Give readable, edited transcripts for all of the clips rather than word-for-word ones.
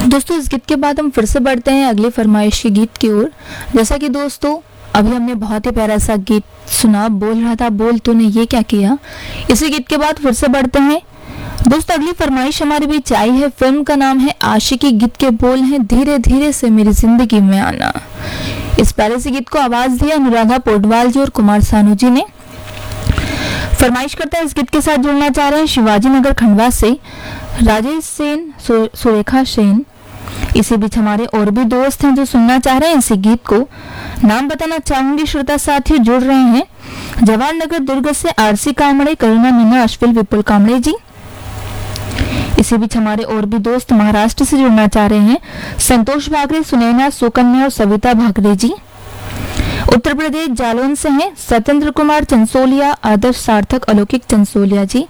दोस्तों इस गीत के बाद हम फिर से बढ़ते हैं अगली फरमाइश के गीत की ओर। जैसा कि दोस्तों अभी हमने बहुत ही प्यारा सा गीत सुना, बोल रहा था बोल तूने ये क्या किया। इसी गीत के बाद फिर से बढ़ते हैं दोस्तों, अगली फरमाइश हमारे बीच आई है। फिल्म का नाम है आशिकी, गीत के बोल हैं धीरे धीरे से मेरी जिंदगी में आना। इस प्यारे से गीत को आवाज दिया अनुराधा पोडवाल जी और कुमार सानू जी ने। फरमाइश करता है इस गीत के साथ जुड़ना चाह रहे हैं शिवाजी नगर खंडवा से राजेश सेन, सुरेखा सेन। इसी बीच हमारे और भी दोस्त हैं जो सुनना चाह रहे हैं इसी गीत को। नाम बताना चाहूंगी, श्रोता साथी जुड़ रहे हैं जवाहर नगर दुर्ग से आरसी कामड़े, करुणा मीना, अश्विल, विपुल कामड़े जी। इसी बीच हमारे और भी दोस्त महाराष्ट्र से जुड़ना चाह रहे हैं संतोष भागरे, सुनैना, सुकन्या और सविता भागरे जी। उत्तर प्रदेश जालौन से हैं सत्येंद्र कुमार चंसोलिया, आदर्श सार्थक, अलौकिक चंसोलिया जी।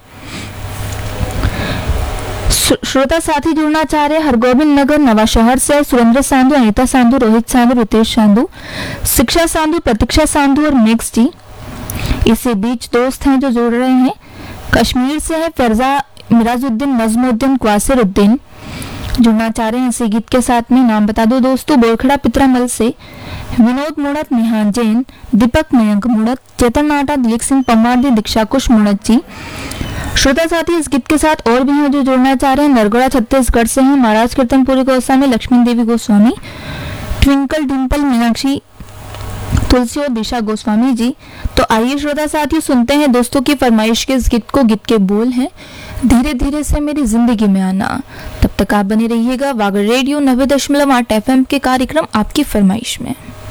श्रोता साथी जुड़ना चाह रहे हैं हरगोविंद नगर नवा शहर से सुरेंद्र सांधु, अनिता सांधु, रोहित सांधु, रितेश सांधु, शिक्षा सांधु, प्रतीक्षा सांधु और मिक्स जी। इसी बीच दोस्त हैं जो जुड़ रहे हैं कश्मीर से है फैजा, मिराजुद्दीन, नजमुद्दीन, क्वासिरुद्दीन जुड़ना चाह रहे हैं इसी गीत के साथ में। नाम बता दो दोस्तों, बोरखड़ा पित्रामल से विनोद मुड़त, निहान जैन, दीपक मयंक मुड़त, चेतन नाटा, दिलीप सिंह पमार, दीक्षा कुश मुड़त जी। श्रोता साथी इस गीत के साथ और भी हैं जो जुड़ना चाह रहे हैं नरगोड़ा छत्तीसगढ़ से हैं महाराज कीर्तनपुरी गोस्वामी, लक्ष्मी देवी गोस्वामी, ट्विंकल डिम्पल, मीनाक्षी, तुलसी और दिशा गोस्वामी जी। तो आइए श्रोता साथियों सुनते हैं दोस्तों की फरमाइश के इस गीत को। गीत के बोल हैं धीरे धीरे से मेरी जिंदगी में आना। तब तक आप बने रहिएगा वागर रेडियो 90.8 FM के कार्यक्रम आपकी फरमाइश में।